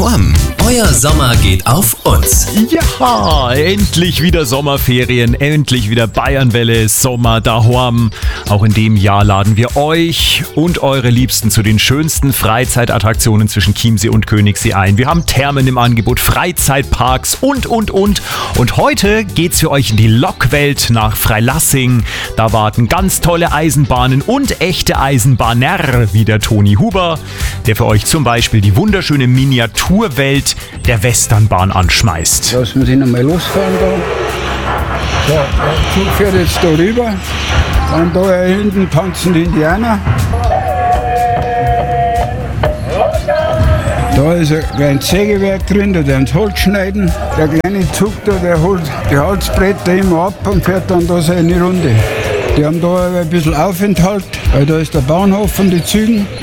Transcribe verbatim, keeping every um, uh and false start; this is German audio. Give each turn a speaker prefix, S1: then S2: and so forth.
S1: daheim. Euer Sommer geht auf uns.
S2: Ja, endlich wieder Sommerferien, endlich wieder Bayernwelle, Sommer daheim. Auch in dem Jahr laden wir euch und eure Liebsten zu den schönsten Freizeitattraktionen zwischen Chiemsee und Königssee ein. Wir haben Thermen im Angebot, Freizeitparks und, und, und. Und heute geht's für euch in die Lokwelt nach Freilassing. Da warten ganz tolle Eisenbahnen und echte Eisenbahner, wie der Toni Huber, der für euch zum Beispiel die wunderschöne Miniaturwelt der Westernbahn anschmeißt.
S3: Lassen wir ihn einmal losfahren da. So, der Zug fährt jetzt da rüber. Dann da hinten tanzen die Indianer. Da ist ein kleines Sägewerk drin, da werden sie Holz schneiden. Der kleine Zug da, der holt die Holzbretter immer ab und fährt dann da seine Runde. Die haben da ein bisschen Aufenthalt, weil da ist der Bahnhof von den Zügen.